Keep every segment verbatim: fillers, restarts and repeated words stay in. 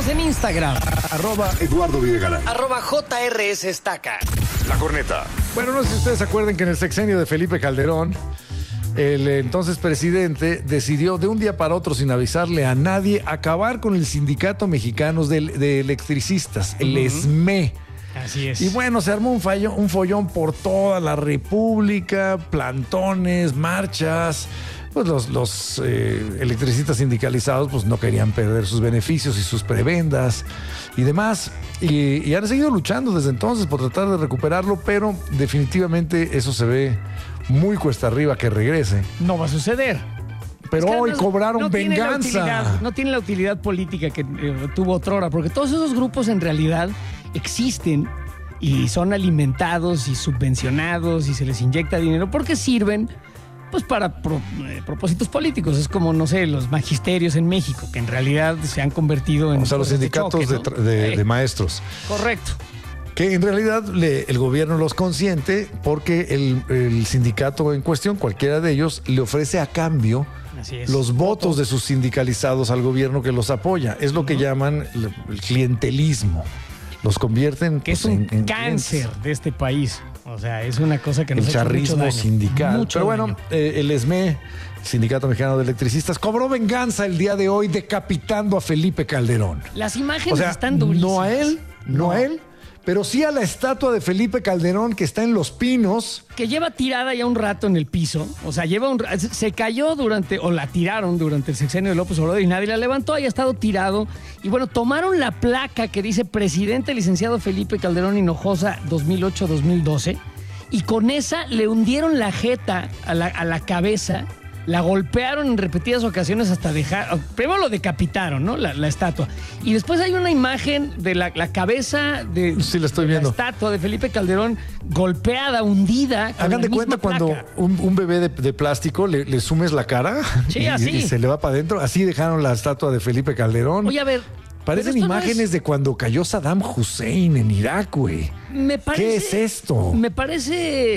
Síguenos en Instagram. Arroba Eduardo Videgaray. Arroba J R S Estaca. La Corneta. Bueno, no sé si ustedes se acuerdan que en el sexenio de Felipe Calderón, el entonces presidente decidió de un día para otro, sin avisarle a nadie, acabar con el Sindicato Mexicano de, de Electricistas, el uh-huh. ESME. Así es. Y bueno, se armó un, fallo, un follón por toda la República, plantones, marchas. Pues los, los eh, electricistas sindicalizados pues no querían perder sus beneficios y sus prebendas y demás. Y, y han seguido luchando desde entonces por tratar de recuperarlo, pero definitivamente eso se ve muy cuesta arriba que regrese. No va a suceder. Pero es que hoy no, cobraron no venganza. Tiene utilidad, no tiene la utilidad política que eh, tuvo otrora, porque todos esos grupos en realidad existen y son alimentados y subvencionados y se les inyecta dinero porque sirven pues para pro, eh, propósitos políticos. Es como, no sé, los magisterios en México, que en realidad se han convertido en... O sea, los sindicatos de, choque, ¿no? de, de, de maestros. Correcto. Que en realidad le, el gobierno los consiente porque el, el sindicato en cuestión, cualquiera de ellos, le ofrece a cambio los votos de sus sindicalizados al gobierno que los apoya. Es lo uh-huh. que llaman el, el clientelismo. Los convierten... Que pues, es un en, en cáncer clientes. De este país. O sea, es una cosa que nos el ha hecho charrismo mucho daño, sindical. Mucho Pero bueno, daño. eh, el ESME, Sindicato Mexicano de Electricistas, cobró venganza el día de hoy decapitando a Felipe Calderón. Las imágenes o sea, están durísimas. No a él, no, no a él, pero sí a la estatua de Felipe Calderón que está en Los Pinos. Que lleva tirada ya un rato en el piso. O sea, lleva un se cayó durante, o la tiraron durante el sexenio de López Obrador y nadie la levantó, haya estado tirado. Y bueno, tomaron la placa que dice Presidente Licenciado Felipe Calderón Hinojosa dos mil ocho a dos mil doce y con esa le hundieron la jeta a la, a la cabeza. La golpearon en repetidas ocasiones hasta dejar... Primero lo decapitaron, ¿no? La, la estatua. Y después hay una imagen de la, la cabeza de, sí, la, estoy de viendo. la estatua de Felipe Calderón golpeada, hundida. Hagan de cuenta placa. Cuando un, un bebé de, de plástico le, le sumes la cara sí, y, así. y se le va para adentro. Así dejaron la estatua de Felipe Calderón. Oye, a ver... Parecen imágenes no es... de cuando cayó Saddam Hussein en Irak, güey. Me parece, ¿Qué es esto? Me parece,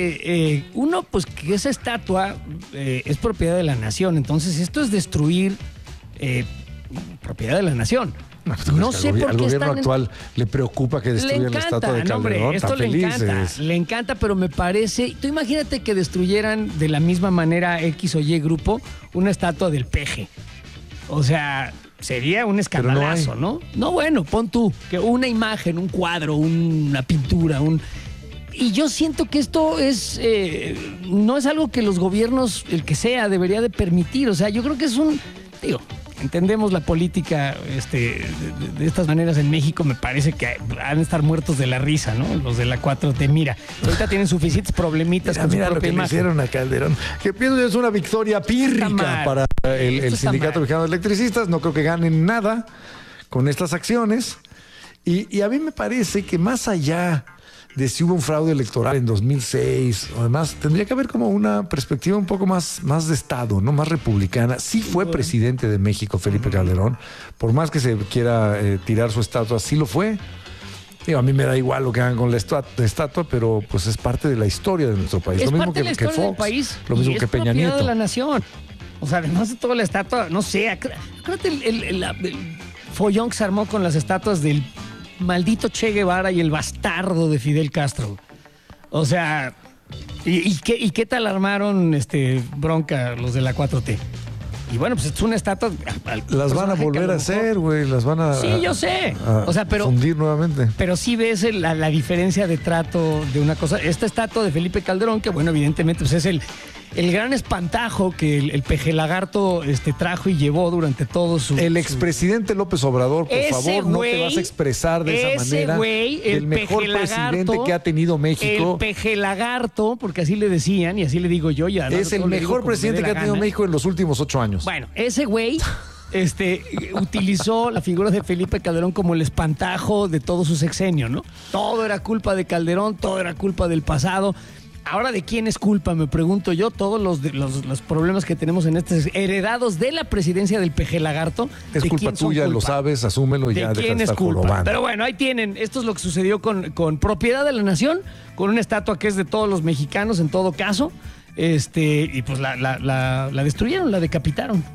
eh, uno, pues que esa estatua eh, es propiedad de la nación. Entonces, esto es destruir eh, propiedad de la nación. No, pues, no sé al, por al qué gobierno están actual en... le preocupa que destruyan la estatua de Calderón. No, hombre, esto le felices. encanta, le encanta, pero me parece... Tú imagínate que destruyeran de la misma manera X o Y grupo una estatua del Peje. O sea... Sería un escandalazo, ¿no? ¿no? No, bueno, pon tú, que una imagen, un cuadro, una pintura, un... Y yo siento que esto es... Eh, no es algo que los gobiernos, el que sea, debería de permitir. O sea, yo creo que es un... Digo, entendemos la política este, de, de estas maneras en México, me parece que han de estar muertos de la risa, ¿no? Los de la cuatro T. Mira, ahorita tienen suficientes problemitas mira, con mira su lo propia que imagen. le hicieron a Calderón. Que pienso yo es una victoria pírrica para el, el Sindicato Mexicano de Electricistas. No creo que ganen nada con estas acciones. Y, y a mí me parece que más allá de si hubo un fraude electoral en dos mil seis, además tendría que haber como una perspectiva un poco más, más de Estado, ¿no? Más republicana. Sí fue presidente de México Felipe Calderón, por más que se quiera eh, tirar su estatua, sí lo fue. Digo, a mí me da igual lo que hagan con la estatua, pero pues es parte de la historia de nuestro país. Es lo mismo parte que, de la que historia Fox, del país, lo mismo y que es Peña Nieto. de la nación. O sea, además de toda la estatua, no sé, acuérdate el, el, el, el follón que se armó con las estatuas del maldito Che Guevara y el bastardo de Fidel Castro. O sea, ¿y, y, qué, y qué tal armaron este, bronca los de la cuatro T? Y bueno, pues es una estatua... Las van a volver a hacer, güey, las van a... Sí, yo sé. A, a o sea, pero... fundir nuevamente. Pero sí ves la, la diferencia de trato de una cosa. Esta estatua de Felipe Calderón, que bueno, evidentemente pues es el... El gran espantajo que el, el peje lagarto este, trajo y llevó durante todo su... El expresidente su... López Obrador, por favor, wey, no te vas a expresar de esa manera. Wey, el del mejor presidente lagarto, que ha tenido México. El peje lagarto, porque así le decían y así le digo yo. Ya, es el mejor presidente que ha tenido México en los últimos ocho años. Bueno, ese güey... Este, utilizó la figura de Felipe Calderón como el espantajo de todo su sexenio, ¿no? Todo era culpa de Calderón, todo era culpa del pasado. Ahora, ¿de quién es culpa? Me pregunto yo. Todos los, los, los problemas que tenemos en estos heredados de la presidencia del peje lagarto. Es culpa tuya, culpa? Lo sabes, asúmelo y ¿De ya deja quién de es estar culpa? jorobando. Pero bueno, ahí tienen. Esto es lo que sucedió con, con propiedad de la nación, con una estatua que es de todos los mexicanos en todo caso. Este, y pues la, la, la, la destruyeron, la decapitaron.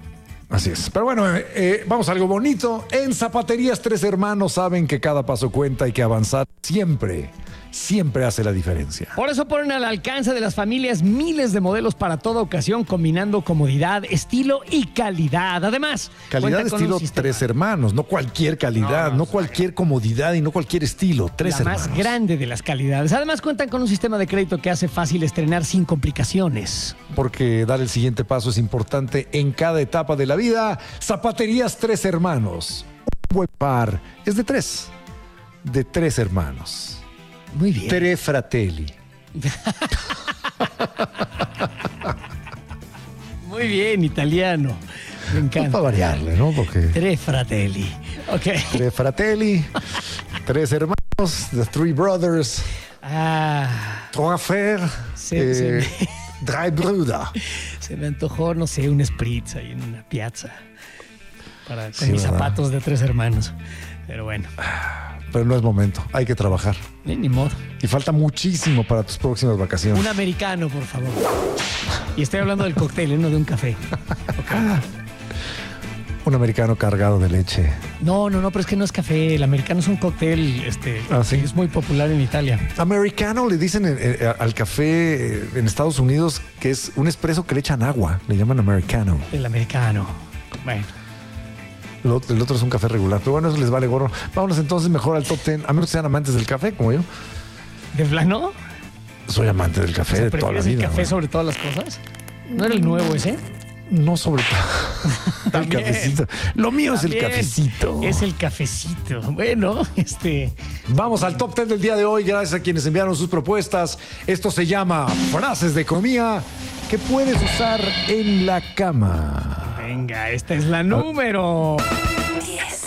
Así es. Pero bueno, eh, eh, vamos a algo bonito. En Zapaterías Tres Hermanos saben que cada paso cuenta y que avanzar siempre, siempre hace la diferencia. Por eso ponen al alcance de las familias miles de modelos para toda ocasión, combinando comodidad, estilo y calidad. Además, calidad de estilo Tres Hermanos, no cualquier calidad, no, no cualquier comodidad y no cualquier estilo. Tres la Hermanos. Más grande de las calidades. Además, cuentan con un sistema de crédito que hace fácil estrenar sin complicaciones. Porque dar el siguiente paso es importante en cada etapa de la vida. Zapaterías Tres Hermanos. Un buen par es de tres. De tres hermanos. Muy bien. Tre fratelli. Muy bien, italiano. Me encanta. Para variarle, ¿no? Porque... Tre fratelli. Ok. Tre fratelli. Tres hermanos. The Three Brothers. Ah. Trois frères. Se, eh, se me... Drei Brüder. Se me antojó, no sé, un spritz ahí en una piazza. Para, con Sí, mis ¿verdad? zapatos de tres hermanos. Pero bueno. Pero no es momento. Hay que trabajar. Ni, ni modo. Y falta muchísimo para tus próximas vacaciones. Un americano, por favor. Y estoy hablando del cóctel, ¿eh? No de un café. Okay. Un americano cargado de leche. No, no, no, pero es que no es café. El americano es un cóctel, este, ¿Ah, sí? es muy popular en Italia. Americano le dicen eh, eh, al café eh, en Estados Unidos que es un espresso que le echan agua. Le llaman americano. El americano. Bueno. El otro, el otro es un café regular. Pero bueno, eso les vale gorro. Vámonos entonces mejor al top ten. A menos que sean amantes del café, como yo. ¿De plano? Soy amante del café O sea, de toda la ¿prefieres vida. el café güey. sobre todas las cosas? ¿No era el nuevo ese? No sobre todo. El También. cafecito. Lo mío es el También. cafecito. Es el cafecito. Bueno, este... Vamos al top ten del día de hoy, gracias a quienes enviaron sus propuestas. Esto se llama frases de economía que puedes usar en la cama. Venga, esta es la número diez.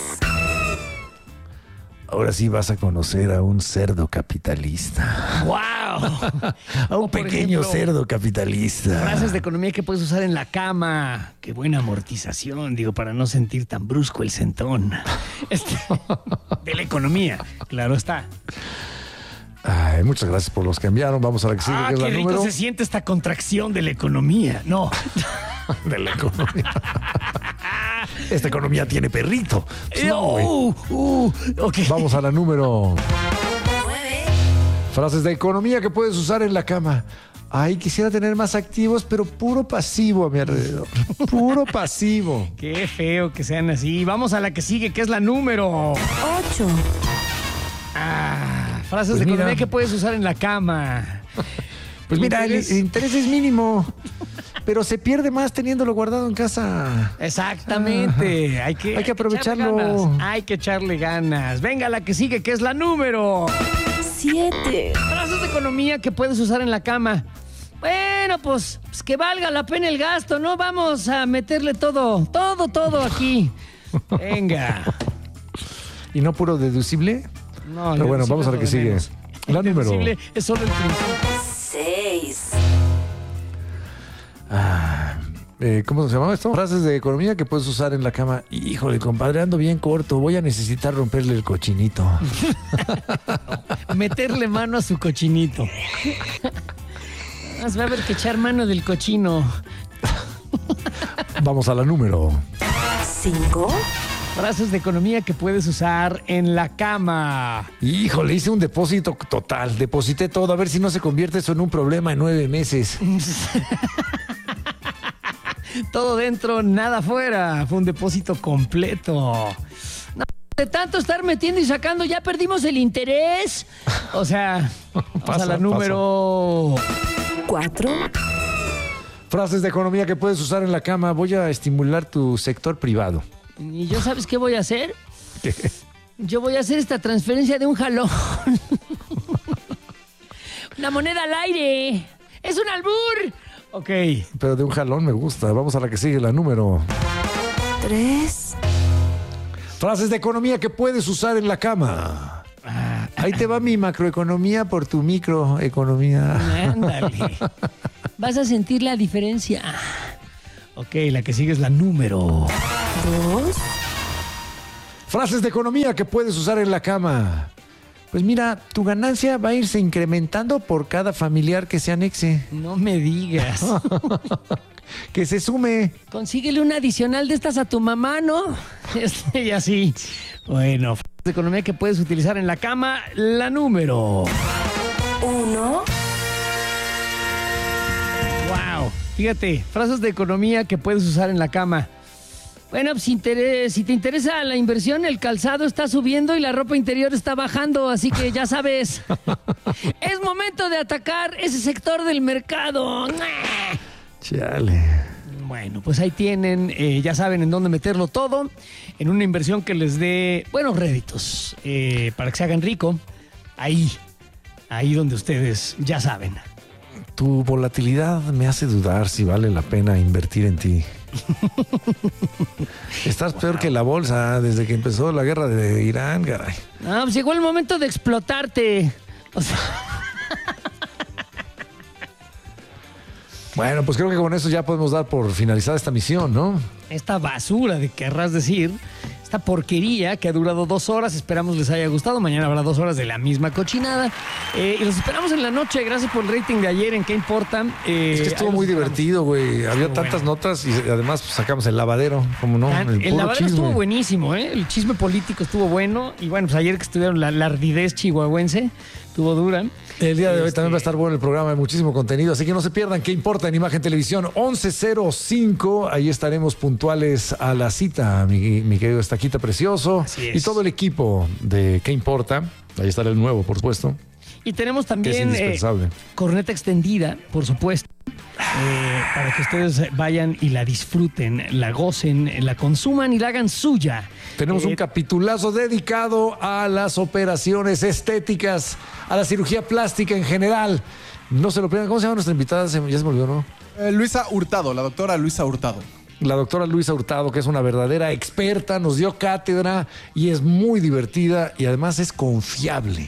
Ahora sí vas a conocer a un cerdo capitalista. ¡Wow! A un Por pequeño ejemplo, cerdo capitalista. Frases de economía que puedes usar en la cama. Qué buena amortización, digo, para no sentir tan brusco el sentón. Este, de la economía, claro está. Ay, muchas gracias por los que enviaron. Vamos a la que sigue, Ah, que es qué la rico número se siente esta contracción de la economía. No. de la economía. Esta economía tiene perrito. Pues no, güey. uh, uh, ok. Vamos a la número. nueve. Frases de economía que puedes usar en la cama. Ay, quisiera tener más activos, pero puro pasivo a mi alrededor. Puro pasivo. Qué feo que sean así. Vamos a la que sigue, que es la número. ocho. Ah, frases Pues de mira. economía que puedes usar en la cama. Pues mira, el, interés- el interés es mínimo, pero se pierde más teniéndolo guardado en casa. Exactamente. Hay que, Hay que aprovecharlo. echarle ganas. Hay que echarle ganas. Venga, la que sigue, que es la número. siete. Frases de economía que puedes usar en la cama. Bueno, pues, pues que valga la pena el gasto, ¿no? Vamos a meterle todo, todo, todo aquí. Venga. ¿Y no puro deducible? No, Pero bueno, deducible vamos a la es que lo de sigue. menos. La El número. deducible es solo el principio. seis. Eh, ¿Cómo se llama esto? Frases de economía que puedes usar en la cama. Híjole, compadre, ando bien corto. Voy a necesitar romperle el cochinito. Meterle mano a su cochinito. Más va a haber que echar mano del cochino. Vamos a la número. cinco. Frases de economía que puedes usar en la cama. Híjole, hice un depósito total. Deposité todo. A ver si no se convierte eso en un problema en nueve meses. Todo dentro, nada afuera. Fue un depósito completo. No, de tanto estar metiendo y sacando, ya perdimos el interés. O sea, pasa Pasa, la número. cuatro. Frases de economía que puedes usar en la cama. Voy a estimular tu sector privado. ¿Y yo sabes qué voy a hacer? Yo voy a hacer esta transferencia de un jalón. Una moneda al aire. ¡Es un albur! Ok. Pero de un jalón me gusta. Vamos a la que sigue, la número. tres. Frases de economía que puedes usar en la cama. Ahí te va mi macroeconomía por tu microeconomía. Ándale. Vas a sentir la diferencia. Ok, la que sigue es la número. dos. Frases de economía que puedes usar en la cama. Pues mira, tu ganancia va a irse incrementando por cada familiar que se anexe. No me digas. Que se sume. Consíguele una adicional de estas a tu mamá, ¿no? Y así. Bueno, de economía que puedes utilizar en la cama, la número uno. Wow, fíjate, frases de economía que puedes usar en la cama. Bueno, pues, si, te, si te interesa la inversión, el calzado está subiendo y la ropa interior está bajando, así que ya sabes. Es momento de atacar ese sector del mercado. Chale. Bueno, pues ahí tienen, eh, ya saben en dónde meterlo todo, en una inversión que les dé buenos réditos, eh, para que se hagan rico, ahí, ahí donde ustedes ya saben. Tu volatilidad me hace dudar si vale la pena invertir en ti. Estás wow. peor que la bolsa desde que empezó la guerra de Irán, caray. Ah, pues llegó el momento de explotarte. O sea... Bueno, pues creo que con eso ya podemos dar por finalizada esta misión, ¿no? Esta basura, de querrás decir, esta porquería que ha durado dos horas, esperamos les haya gustado. Mañana habrá dos horas de la misma cochinada. Eh, y los esperamos en la noche. Gracias por el rating de ayer en ¿Qué importa? Eh, es que estuvo muy divertido, güey. Había estuvo tantas bueno. notas y además pues, sacamos el lavadero, como no. El, el, el lavadero chisme. Estuvo buenísimo, ¿eh? El chisme político estuvo bueno. Y bueno, pues ayer que estuvieron la, la ardidez chihuahuense, estuvo dura. El día de hoy este... también va a estar bueno el programa, hay muchísimo contenido, así que no se pierdan ¿Qué importa? En Imagen Televisión once cero cinco, ahí estaremos puntuales a la cita, mi, mi querido Estaquita Precioso y todo el equipo de ¿Qué importa? Ahí estará el nuevo, por supuesto. Y tenemos también eh, corneta extendida, por supuesto, eh, para que ustedes vayan y la disfruten, la gocen, la consuman y la hagan suya. Tenemos eh, un capitulazo dedicado a las operaciones estéticas, a la cirugía plástica en general. No se lo pierdan. ¿Cómo se llama nuestra invitada? Ya se me olvidó, ¿no? Eh, Luisa Hurtado, la doctora Luisa Hurtado. La doctora Luisa Hurtado, que es una verdadera experta, nos dio cátedra y es muy divertida y además es confiable.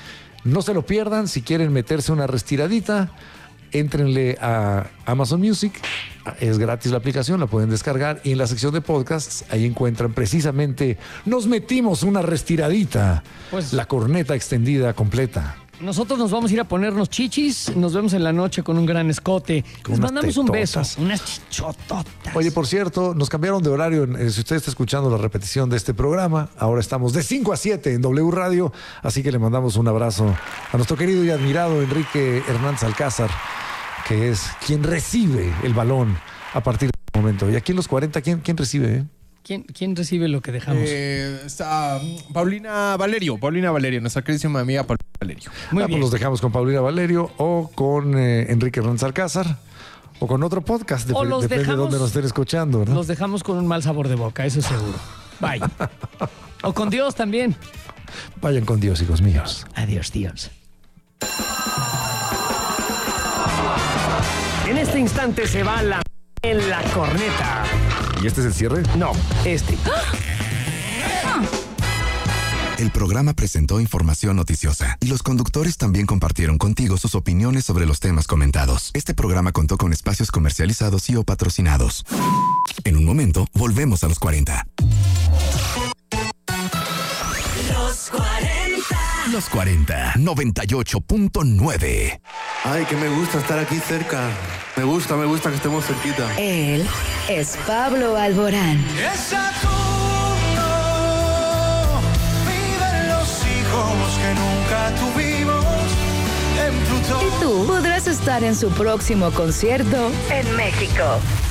No se lo pierdan. Si quieren meterse una restiradita, éntrenle a Amazon Music. Es gratis la aplicación, la pueden descargar. Y en la sección de podcasts, ahí encuentran precisamente Nos metimos una restiradita. Pues, la corneta extendida completa. Nosotros nos vamos a ir a ponernos chichis. Nos vemos en la noche con un gran escote. Les mandamos tetotas. Un beso. Unas chichototas. Oye, por cierto, nos cambiaron de horario. Si usted está escuchando la repetición de este programa, ahora estamos de cinco a siete en W Radio. Así que le mandamos un abrazo a nuestro querido y admirado Enrique Hernández Alcázar, que es quien recibe el balón a partir de este momento. Y aquí en los cuarenta, ¿quién, quién recibe? Eh? ¿Quién, ¿Quién recibe lo que dejamos? Eh, está Paulina Valerio, Paulina Valerio, nuestra queridísima amiga Paulina Valerio. Muy ah, bien. Pues los dejamos con Paulina Valerio o con eh, Enrique Hernández Alcázar o con otro podcast, dep- depende dejamos, de dónde nos estén escuchando, ¿no? Los dejamos con un mal sabor de boca, eso seguro. Bye. O con Dios también. Vayan con Dios, hijos míos. Adiós, Dios. En este instante se va la en la corneta. ¿Y este es el cierre? No, este. El programa presentó información noticiosa y los conductores también compartieron contigo sus opiniones sobre los temas comentados. Este programa contó con espacios comercializados y o patrocinados. En un momento, volvemos a los cuarenta. Los cuarenta. Los cuarenta, noventa y ocho punto nueve. Ay, que me gusta estar aquí cerca. Me gusta, me gusta que estemos cerquita. Él es Pablo Alborán. Es Saturno, viven los hijos que nunca tuvimos en Plutón. Y tú podrás estar en su próximo concierto en México.